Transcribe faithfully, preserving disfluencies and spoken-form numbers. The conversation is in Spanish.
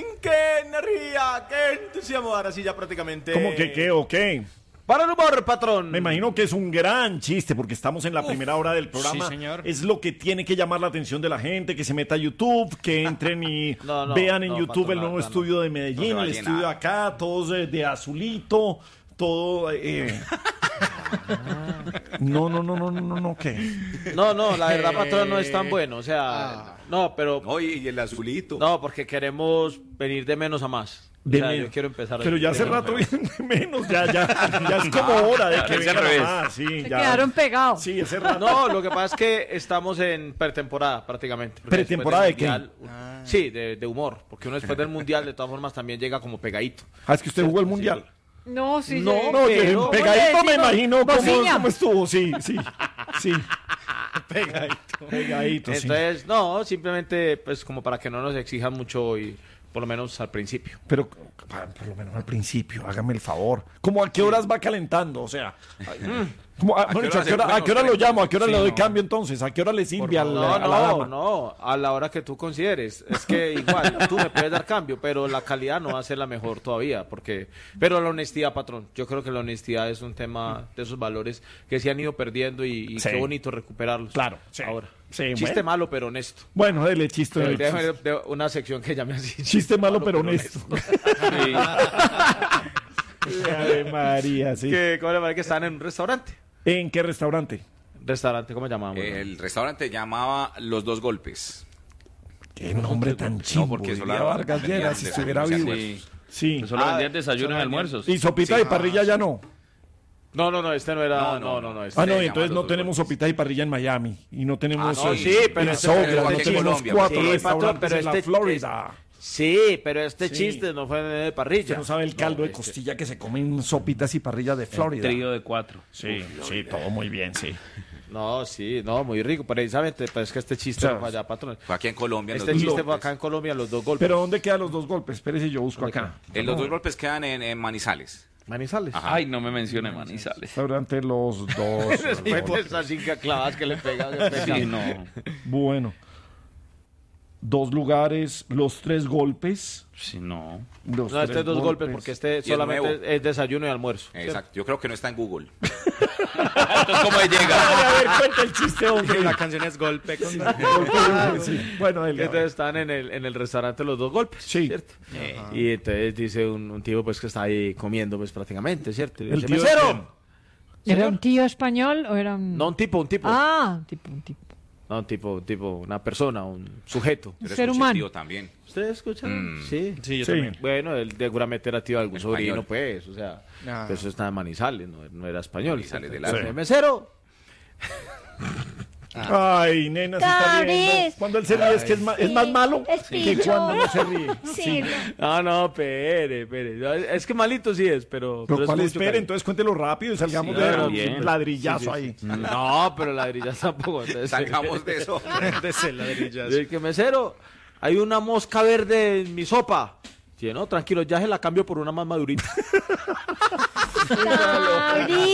qué energía, qué entusiasmo. Ahora sí ya prácticamente... ¿Cómo que qué o qué? Para el humor, patrón. Me imagino que es un gran chiste porque estamos en la Uf, primera hora del programa. Sí, señor. Es lo que tiene que llamar la atención de la gente, que se meta a YouTube, que entren y no, no, vean en no, YouTube patrón, el nuevo no, estudio no. de Medellín, el estudio acá, todos de, de azulito, todo... Eh. No, no, no, no, no, no, ¿qué? No, no, la verdad, patrón, no es tan bueno, o sea, ah. no, pero... Oye, y el azulito. No, porque queremos venir de menos a más. De o sea, menos. Yo quiero empezar Pero ya hace rato vienen de menos, ya, ya, ya es como hora de que vengan más. Sí, Se ya. quedaron pegados. Sí, ese rato. No, lo que pasa es que estamos en pretemporada prácticamente. ¿Pretemporada de qué? Ah. Sí, de, de humor, porque uno después del mundial de todas formas también llega como pegadito. Ah, es que usted jugó el mundial. No, sí. No, sí. no, pero, pegadito me imagino cómo, Bociña. cómo estuvo, sí, sí, sí. Pegadito. Pegadito, Entonces, sí. no, simplemente pues como para que no nos exijan mucho y por lo menos al principio. Pero por lo menos al principio, hágame el favor. ¿Cómo a qué horas va calentando? O sea, ¿cómo, a, ¿a, bueno, qué hora, ¿a, qué hora, ¿a qué hora lo llamo? ¿A qué hora sí, le doy no. cambio entonces? ¿A qué hora le sirve a la, no, a la no, dama? No, a la hora que tú consideres. Es que igual, tú me puedes dar cambio, pero la calidad no va a ser la mejor todavía. porque Pero la honestidad, patrón. Yo creo que la honestidad es un tema de esos valores que se han ido perdiendo y, y sí. qué bonito recuperarlos. Claro, sí. Ahora. Sí, chiste bueno. malo, pero honesto. Bueno, dele chiste. Pero déjame de, de una sección que llame así. Chiste, chiste malo, malo, pero honesto. Sí. Ave María, sí. Que, ¿Cómo le parece que están en un restaurante? ¿En qué restaurante? Restaurante, ¿cómo llamamos? Eh, el restaurante llamaba Los Dos Golpes. Qué nombre tan chido. No, porque Diría Vargas Lleras, si estuviera vivo. Sí. Sí. Pues solo Ah, vendían desayunos y almuerzos. ¿Y sopita sí. y parrilla ya no? No, no, no, este no era. No, No, no, no, no. no. Este Ah, no, Se y entonces llaman no Los tenemos Dos sopita y parrilla en Miami. Y no tenemos. Ah, no, eh, sí, pero en este- Sogra, pero no aquí en tenemos Colombia, cuatro sí, restaurantes patrón, pero en la este- Florida. Sí, pero este Sí. chiste no fue de parrilla. Usted no sabe el caldo No, de este- costilla que se comen sopitas y parrillas de Florida. Trío de cuatro. Sí, sí, todo muy bien, sí. No, sí, no, muy rico. Precisamente, pero es que este chiste O sea, no fue allá, patrón. Fue aquí en Colombia. en Este Los Dos chiste fue Golpes. acá en Colombia, los dos golpes. Pero ¿dónde quedan los dos golpes? Espérese, yo busco acá. Eh, los Dos Golpes quedan en, en Manizales. Manizales. Ajá. Ay, no me mencione Manizales. Restaurante Los Dos Después de Golpes. esas cinco clavadas que le pega. le pega. Sí, no. Bueno. Dos lugares, los tres golpes. Sí, no. Los No, este tres es dos golpes, porque este es solamente nuevo. es desayuno y almuerzo. Exacto. Yo creo que no está en Google. Entonces, ¿cómo llega? A ver, cuenta el chiste, hombre. La canción es Golpe con... Sí. Bueno, él, Entonces están en el, en el restaurante los dos golpes, Sí. ¿cierto? Y entonces dice un, un tipo pues que está ahí comiendo pues prácticamente, ¿cierto? Y El dice, tío de ¡mesero! ¿Era Señor. un tío español o era un...? No, un tipo, un tipo. Ah, un tipo, un tipo. No, un tipo, un tipo, una persona, un sujeto. Un Yo ser escuché humano. tío también. ¿Ustedes escuchan? Mm. Sí. Sí, yo Sí. también. Bueno, él seguramente era tío de algún Español. sobrino, pues, o sea, Ah. pues eso está en Manizales, no, no era español. Manizales de Entonces, la- mesero. Ay, nena, se está riendo. Cabres. Cuando él se ríe es que es, ma- es más malo Es que pillo. cuando no se ríe. Sí, no. Ah, no, pere, pere. No, Es que malito sí es, pero... Pero es ¿cuál mucho espere? cariño. Entonces cuéntelo rápido y salgamos Sí, de claro, un bien. ladrillazo Sí, sí, sí. ahí. No, pero ladrillas tampoco. Entonces, Salgamos de eso. De ese ladrillazo. Yo dije, mesero, hay una mosca verde en mi sopa. Sí, no, tranquilo, ya se la cambio por una más madurita. Cabri.